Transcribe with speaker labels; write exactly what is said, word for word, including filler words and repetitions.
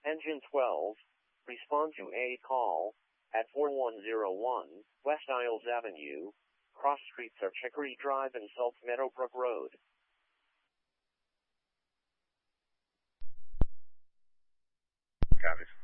Speaker 1: Engine twelve, respond to a call at four one zero one West Isles Avenue. Cross streets are Chicory Drive and Salt Meadowbrook Road.
Speaker 2: Got it.